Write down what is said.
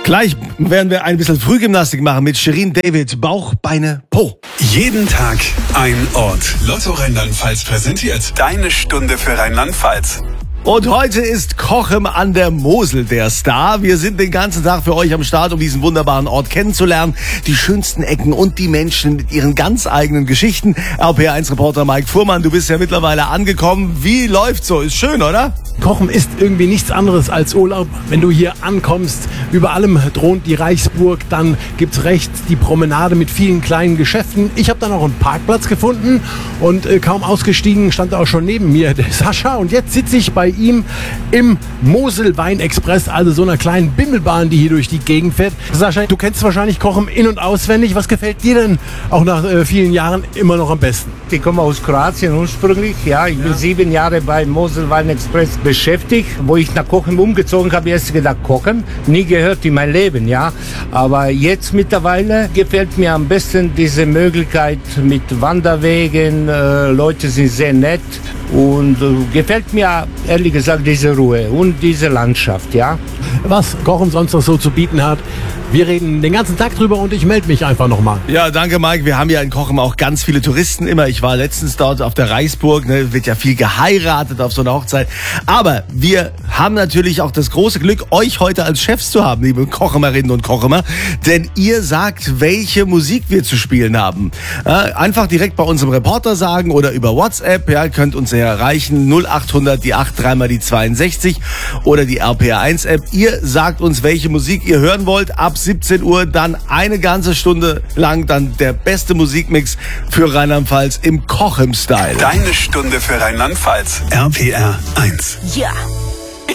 Gleich werden wir ein bisschen Frühgymnastik machen mit Shirin David. Bauch, Beine, Po. Jeden Tag ein Ort. Lotto Rheinland-Pfalz präsentiert deine Stunde für Rheinland-Pfalz. Und heute ist Cochem an der Mosel der Star. Wir sind den ganzen Tag für euch am Start, um diesen wunderbaren Ort kennenzulernen. Die schönsten Ecken und die Menschen mit ihren ganz eigenen Geschichten. RPR1-Reporter Mike Fuhrmann, du bist ja mittlerweile angekommen. Wie läuft's so? Ist schön, oder? Cochem ist irgendwie nichts anderes als Urlaub. Wenn du hier ankommst, über allem thront die Reichsburg, dann gibt's rechts die Promenade mit vielen kleinen Geschäften. Ich habe dann auch einen Parkplatz gefunden und kaum ausgestiegen stand auch schon neben mir der Sascha. Und jetzt sitze ich bei ihm im Mosel-Wein-Express, also so einer kleinen Bimmelbahn, die hier durch die Gegend fährt. Sascha, du kennst wahrscheinlich Cochem in- und auswendig. Was gefällt dir denn auch nach vielen Jahren immer noch am besten? Ich komme aus Kroatien ursprünglich. Ja, ich bin 7 Jahre beim Mosel-Wein-Express beschäftigt. Wo ich nach Cochem umgezogen habe, erst gedacht, Cochem, nie gehört in mein Leben, ja. Aber jetzt mittlerweile gefällt mir am besten diese Möglichkeit mit Wanderwegen. Leute sind sehr nett und gefällt mir ehrlich gesagt diese Ruhe und diese Landschaft, ja. Was Cochem sonst noch so zu bieten hat, wir reden den ganzen Tag drüber und ich melde mich einfach nochmal. Ja, danke Mike. Wir haben ja in Cochem auch ganz viele Touristen immer. Ich war letztens dort auf der Reichsburg, ne, wird ja viel geheiratet auf so einer Hochzeit. Aber wir haben natürlich auch das große Glück, euch heute als Chefs zu haben, liebe Cochemerinnen und Cochemer. Denn ihr sagt, welche Musik wir zu spielen haben. Einfach direkt bei unserem Reporter sagen oder über WhatsApp. Ja, könnt uns ja erreichen. 0800 die 8 3 mal die 62 oder die RPR1-App. Ihr sagt uns, welche Musik ihr hören wollt. Ab 17 Uhr dann eine ganze Stunde lang dann der beste Musikmix für Rheinland-Pfalz im Cochem-Style. Deine Stunde für Rheinland-Pfalz. RPR 1. Ja.